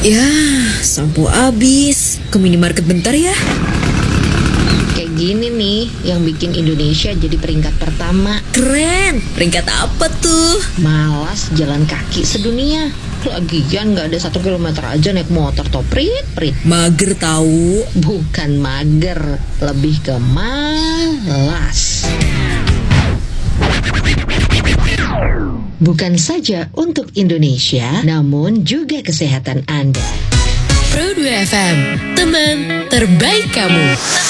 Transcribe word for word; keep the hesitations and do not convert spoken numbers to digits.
Ya, sampo habis. Ke minimarket bentar ya. Kayak gini nih yang bikin Indonesia jadi peringkat pertama. Keren. Peringkat apa tuh? Malas jalan kaki sedunia. Lagian gak ada satu kilometer aja naik motor toh, prit prit. Mager tahu. Bukan mager, lebih ke malas. Bukan saja untuk Indonesia, namun juga kesehatan Anda. Pro dua F M, teman terbaik kamu.